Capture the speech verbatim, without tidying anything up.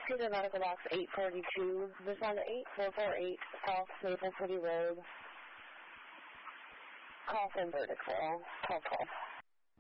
Cedar Medical Box eight forty-two, respond to eight four four eight, South Maple City Road. Call from Verdict Call. Call, call.